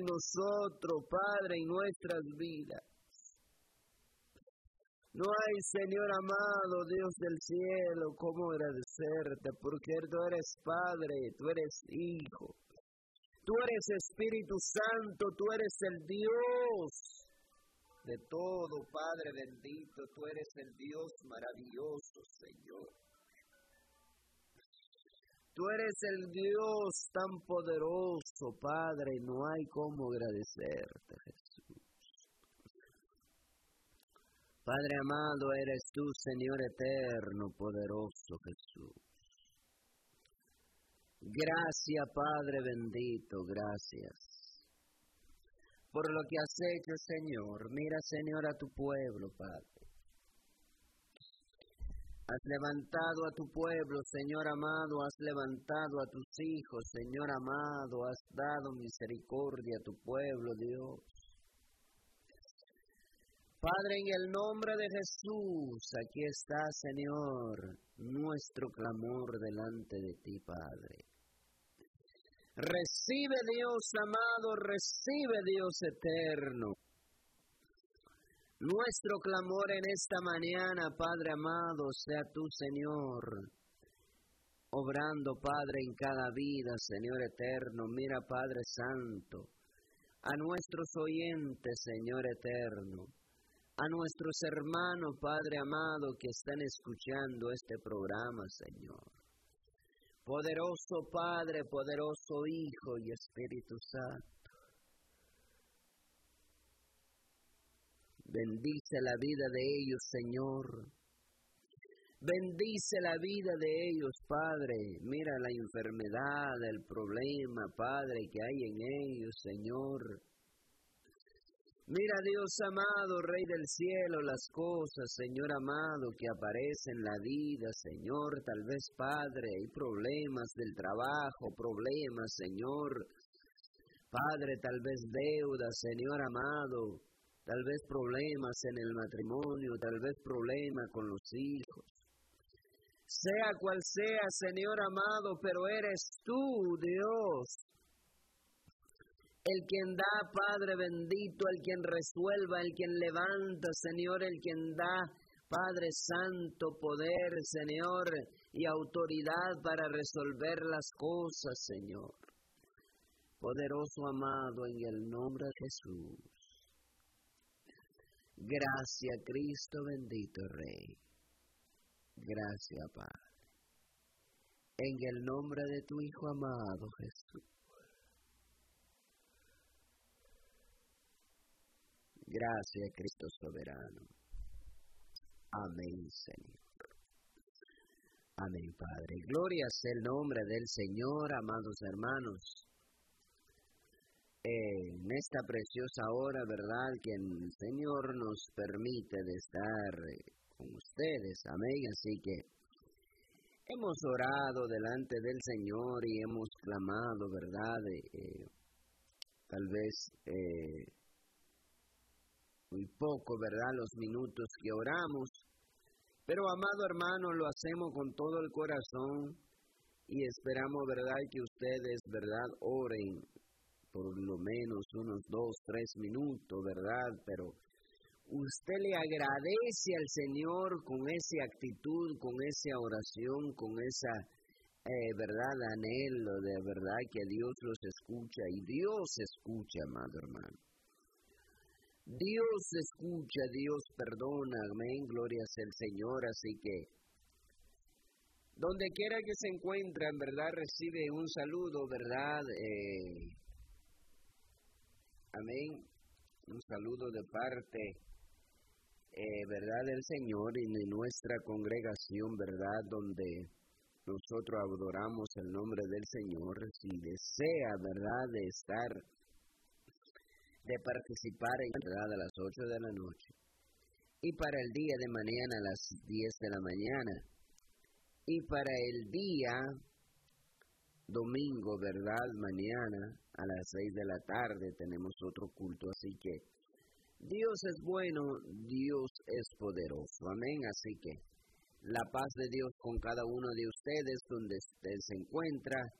nosotros, Padre, en nuestras vidas. No hay, Señor amado, Dios del cielo, cómo agradecerte, porque tú eres Padre, tú eres Hijo, tú eres Espíritu Santo, tú eres el Dios de todo, Padre bendito, tú eres el Dios maravilloso, Señor. Tú eres el Dios tan poderoso, Padre, no hay cómo agradecerte, Jesús. Padre amado, eres tú, Señor eterno, poderoso Jesús. Gracias, Padre bendito, gracias por lo que has hecho, Señor. Mira, Señor, a tu pueblo, Padre. Has levantado a tu pueblo, Señor amado, has levantado a tus hijos, Señor amado, has dado misericordia a tu pueblo, Dios. Padre, en el nombre de Jesús, aquí está, Señor, nuestro clamor delante de ti, Padre. Recibe, Dios amado, recibe, Dios eterno, nuestro clamor en esta mañana, Padre amado, sea tú, Señor, obrando, Padre, en cada vida, Señor eterno. Mira, Padre Santo, a nuestros oyentes, Señor eterno, a nuestros hermanos, Padre amado, que están escuchando este programa, Señor. Poderoso Padre, poderoso Hijo y Espíritu Santo. Bendice la vida de ellos, Señor. Bendice la vida de ellos, Padre. Mira la enfermedad, el problema, Padre, que hay en ellos, Señor. Mira, Dios amado, Rey del cielo, las cosas, Señor amado, que aparecen en la vida, Señor. Tal vez, Padre, hay problemas del trabajo, problemas, Señor. Padre, tal vez deudas, Señor amado. Tal vez problemas en el matrimonio, tal vez problemas con los hijos. Sea cual sea, Señor amado, pero eres tú, Dios, el quien da, Padre bendito, el quien resuelva, el quien levanta, Señor, el quien da, Padre Santo, poder, Señor, y autoridad para resolver las cosas, Señor. Poderoso amado, en el nombre de Jesús. Gracias, Cristo bendito Rey. Gracias, Padre. En el nombre de tu Hijo amado Jesús. Gracias, Cristo soberano. Amén, Señor. Amén, Padre. Gloria sea el nombre del Señor, amados hermanos. En esta preciosa hora, ¿verdad?, que el Señor nos permite de estar con ustedes, amén, así que hemos orado delante del Señor y hemos clamado, ¿verdad?, tal vez muy poco, ¿verdad?, los minutos que oramos, pero amado hermano, lo hacemos con todo el corazón y esperamos, ¿verdad?, que ustedes, ¿verdad?, oren por lo menos unos 2, 3 minutos, ¿verdad? Pero usted le agradece al Señor con esa actitud, con esa oración, con esa, ¿verdad?, anhelo de verdad que Dios los escucha. Y Dios escucha, amado hermano. Dios escucha, Dios perdona, amén, gloria sea el Señor. Así que, donde quiera que se encuentre, en verdad, recibe un saludo, ¿verdad?, amén, un saludo de parte, ¿verdad?, del Señor y de nuestra congregación, ¿verdad?, donde nosotros adoramos el nombre del Señor. Si desea, ¿verdad?, de estar, de participar, ¿verdad?, a las 8 de la noche, y para el día de mañana a las 10 de la mañana, y para el día domingo, ¿verdad?, mañana a las 6 de la tarde tenemos otro culto. Así que Dios es bueno, Dios es poderoso, amén. Así que la paz de Dios con cada uno de ustedes donde usted se encuentra,